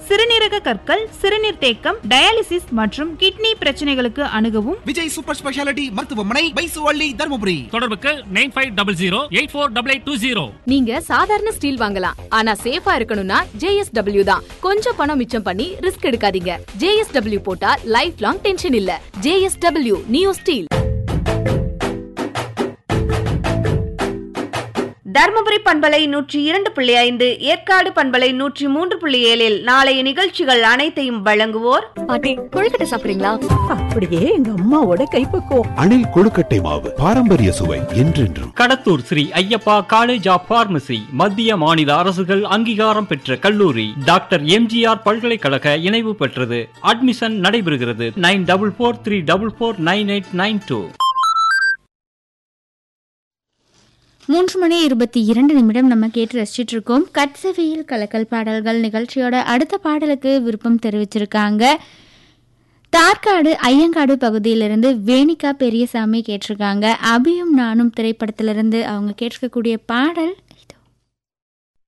சிறுநீரக கற்கள், சிறுநீர் தேக்கம், டயாலிசிஸ் மற்றும் கிட்னி பிரச்சனைகளுக்கு அணுகவும் விஜய் சூப்பர் ஸ்பெஷாலிட்டி மருத்துவமனை, பைசுவள்ளி, தர்மபுரி. தொடர்புக்கு 9500848820. நீங்க சாதாரண ஸ்டீல் வாங்கலாம், ஆனா சேஃபா இருக்கணும்னா JSW தான். கொஞ்சம் பணம் மிச்சம் பண்ணி ரிஸ்க் எடுக்காதீங்க. JSW போட்டா லைஃப் லாங் டென்ஷன் இல்ல. JSW new steel. தர்மபுரி பண்பலை 102.5, ஏற்காடு பண்பலை 103.7 நாளைய நிகழ்ச்சிகள் அனைத்தையும் வழங்குவோர். பாட்டி, கொழுக்கட்டை சாப்பிடுறீங்களா? அப்படியே எங்க அம்மாவோட கைப்பக்குவம். அணில் கொழுக்கட்டை மாவு, பாரம்பரிய சுவை என்றென்றும். Kadathur Sri Ayyappa college of pharmacy, மத்திய மாநில அரசுகள் அங்கீகாரம் பெற்ற கல்லூரி, டாக்டர் MGR பல்கலைக்கழக இணைவு பெற்றது. அட்மிஷன் நடைபெறுகிறது. 9443449892. 3:22 நம்ம கேட்டு ரசிச்சுட்டு இருக்கோம். கட்சவியில் கலக்கல் பாடல்கள் நிகழ்ச்சியோட அடுத்த பாடலுக்கு விருப்பம் தெரிவிச்சிருக்காங்க. தார்காடு ஐயங்காடு பகுதியிலிருந்து வேணிகா பெரியசாமி கேட்டிருக்காங்க. அபியும் நானும் திரைப்படத்திலிருந்து அவங்க கேட்டிருக்கக்கூடிய பாடல் இது.